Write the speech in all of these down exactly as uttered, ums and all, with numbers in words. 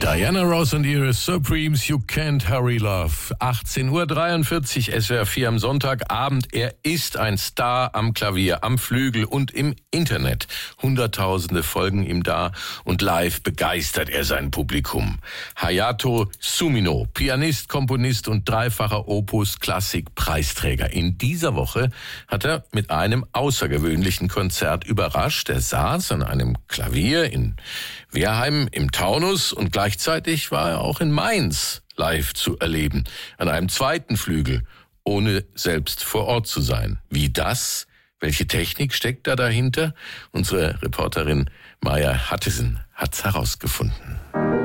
Diana Ross und ihre Supremes, You Can't Hurry Love. achtzehn Uhr dreiundvierzig, S W R vier am Sonntagabend. Er ist ein Star am Klavier, am Flügel und im Internet. Hunderttausende folgen ihm da und live begeistert er sein Publikum. Hayato Sumino, Pianist, Komponist und dreifacher Opus-Klassik-Preisträger. In dieser Woche hat er mit einem außergewöhnlichen Konzert überrascht. Er saß an einem Klavier in Wehrheim im Taunus und gleichzeitig war er auch in Mainz live zu erleben, an einem zweiten Flügel, ohne selbst vor Ort zu sein. Wie das? Welche Technik steckt da dahinter? Unsere Reporterin Maja Hattesen hat's herausgefunden.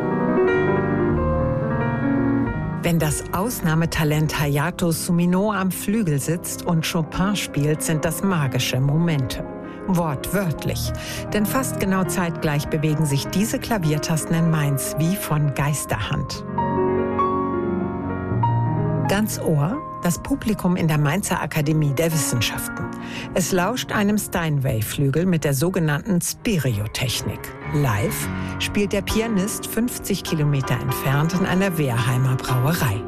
Wenn das Ausnahmetalent Hayato Sumino am Flügel sitzt und Chopin spielt, sind das magische Momente. Wortwörtlich. Denn fast genau zeitgleich bewegen sich diese Klaviertasten in Mainz wie von Geisterhand. Ganz Ohr, das Publikum in der Mainzer Akademie der Wissenschaften. Es lauscht einem Steinway-Flügel mit der sogenannten Stereotechnik. Live spielt der Pianist fünfzig Kilometer entfernt in einer Wehrheimer Brauerei.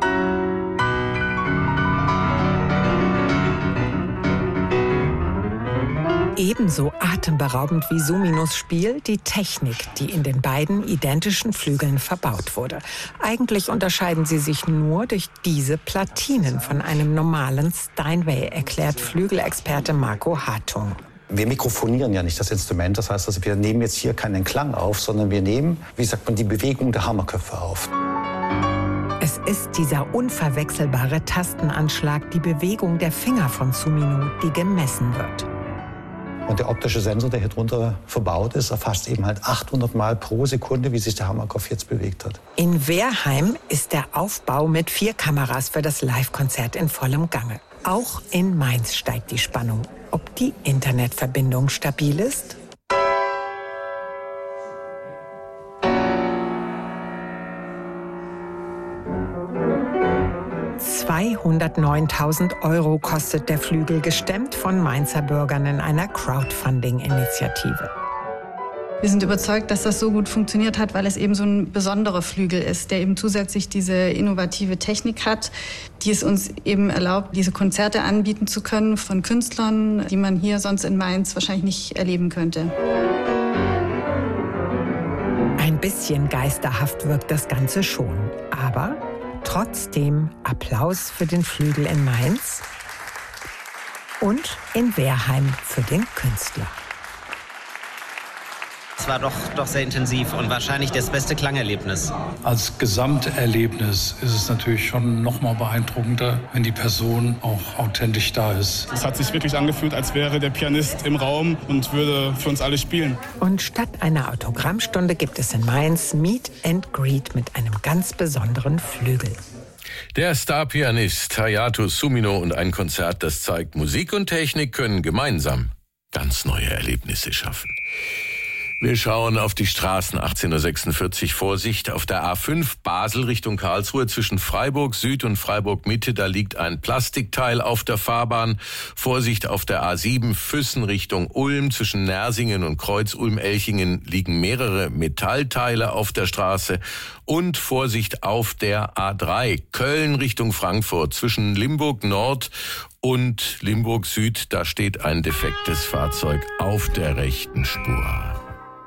Ebenso atemberaubend wie Suminos Spiel die Technik, die in den beiden identischen Flügeln verbaut wurde. Eigentlich unterscheiden sie sich nur durch diese Platinen von einem normalen Steinway, erklärt Flügelexperte Marco Hartung. Wir mikrofonieren ja nicht das Instrument, das heißt, also wir nehmen jetzt hier keinen Klang auf, sondern wir nehmen, wie sagt man, die Bewegung der Hammerköpfe auf. Es ist dieser unverwechselbare Tastenanschlag, die Bewegung der Finger von Sumino, die gemessen wird. Und der optische Sensor, der hier drunter verbaut ist, erfasst eben halt achthundert Mal pro Sekunde, wie sich der Hammerkopf jetzt bewegt hat. In Wehrheim ist der Aufbau mit vier Kameras für das Live-Konzert in vollem Gange. Auch in Mainz steigt die Spannung. Ob die Internetverbindung stabil ist? zweihundertneuntausend Euro kostet der Flügel, gestemmt von Mainzer Bürgern in einer Crowdfunding-Initiative. Wir sind überzeugt, dass das so gut funktioniert hat, weil es eben so ein besonderer Flügel ist, der eben zusätzlich diese innovative Technik hat, die es uns eben erlaubt, diese Konzerte anbieten zu können von Künstlern, die man hier sonst in Mainz wahrscheinlich nicht erleben könnte. Ein bisschen geisterhaft wirkt das Ganze schon, aber trotzdem Applaus für den Flügel in Mainz und in Wehrheim für den Künstler. Es war doch, doch sehr intensiv und wahrscheinlich das beste Klangerlebnis. Als Gesamterlebnis ist es natürlich schon noch mal beeindruckender, wenn die Person auch authentisch da ist. Es hat sich wirklich angefühlt, als wäre der Pianist im Raum und würde für uns alle spielen. Und statt einer Autogrammstunde gibt es in Mainz Meet and Greet mit einem ganz besonderen Flügel. Der Star-Pianist Hayato Sumino und ein Konzert, das zeigt, Musik und Technik können gemeinsam ganz neue Erlebnisse schaffen. Wir schauen auf die Straßen. achtzehn Uhr sechsundvierzig, Vorsicht auf der A fünf Basel Richtung Karlsruhe zwischen Freiburg Süd und Freiburg Mitte. Da liegt ein Plastikteil auf der Fahrbahn. Vorsicht auf der A sieben Füssen Richtung Ulm zwischen Nersingen und Kreuz-Ulm-Elchingen liegen mehrere Metallteile auf der Straße. Und Vorsicht auf der A drei Köln Richtung Frankfurt zwischen Limburg Nord und Limburg Süd. Da steht ein defektes Fahrzeug auf der rechten Spur.